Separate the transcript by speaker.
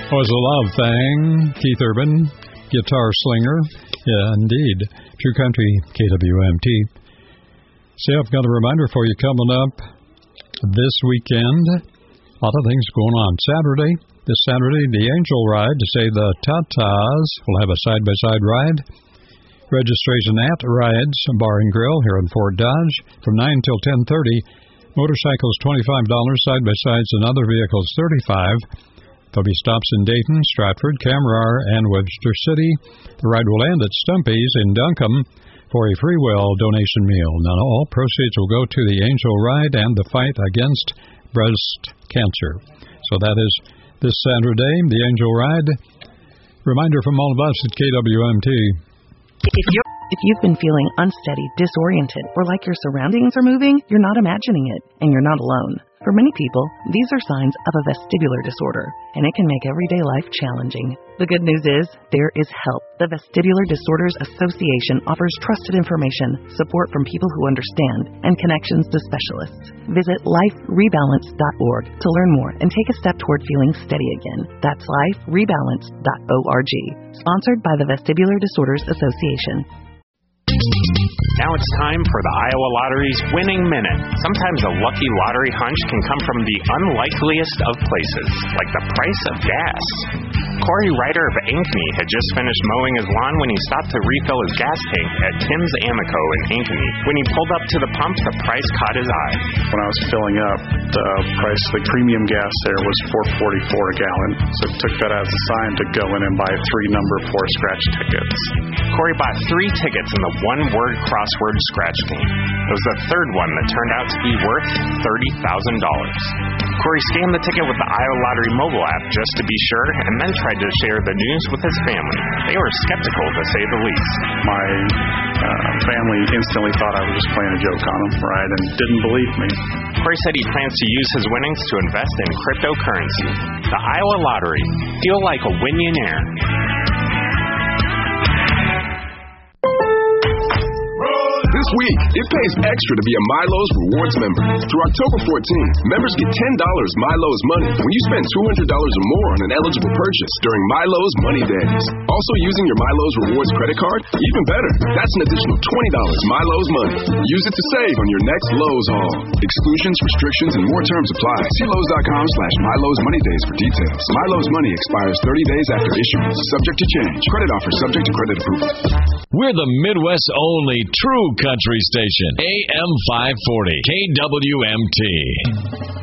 Speaker 1: Was a love thing. Keith Urban, guitar slinger. Yeah, indeed. True Country, KWMT. See, I've got a reminder for you coming up this weekend. A lot of things going on. This Saturday, the Angel Ride to say the Tatas will have a side-by-side ride. Registration at Rides Bar and Grill here in Fort Dodge from 9 till 10:30. Motorcycles $25, side-by-sides and other vehicles $35. There'll be stops in Dayton, Stratford, Kamrar, and Webster City. The ride will end at Stumpy's in Duncombe for a free will donation meal. Now, all proceeds will go to the Angel Ride and the fight against breast cancer. So that is this Saturday, the Angel Ride. Reminder from all of us at KWMT.
Speaker 2: If you've been feeling unsteady, disoriented, or like your surroundings are moving, you're not imagining it, and you're not alone. For many people, these are signs of a vestibular disorder, and it can make everyday life challenging. The good news is, there is help. The Vestibular Disorders Association offers trusted information, support from people who understand, and connections to specialists. Visit liferebalance.org to learn more and take a step toward feeling steady again. That's liferebalance.org. Sponsored by the Vestibular Disorders Association.
Speaker 3: Now it's time for the Iowa Lottery's Winning Minute. Sometimes a lucky lottery hunch can come from the unlikeliest of places, like the price of gas. Corey Ryder of Ankeny had just finished mowing his lawn when he stopped to refill his gas tank at Tim's Amico in Ankeny. When he pulled up to the pump, the price caught his eye.
Speaker 4: When I was filling up, the premium gas there was $4.44 a gallon, so I took that as a sign to go in and buy 3 number 4 scratch tickets.
Speaker 3: Corey bought 3 tickets in the one-word crossword scratch game. It was the third one that turned out to be worth $30,000. Corey scanned the ticket with the Iowa Lottery mobile app just to be sure, and then tried to share the news with his family. They were skeptical, to say the least.
Speaker 4: My family instantly thought I was just playing a joke on them, right, and didn't believe me.
Speaker 3: Corey said he plans to use his winnings to invest in cryptocurrency. The Iowa Lottery. Feel like a Winionaire.
Speaker 5: This week, it pays extra to be a Milo's Rewards member. Through October 14th, members get $10 Milo's money when you spend $200 or more on an eligible purchase during Milo's Money Days. Also, using your Milo's Rewards credit card, even better. That's an additional $20 Milo's money. Use it to save on your next Lowe's haul. Exclusions, restrictions, and more terms apply. See Lowe's.com/Milo's Money Days for details. Milo's money expires 30 days after issuance. Subject to change. Credit offer subject to credit approval.
Speaker 6: We're the Midwest's only true country station, AM 540, KWMT.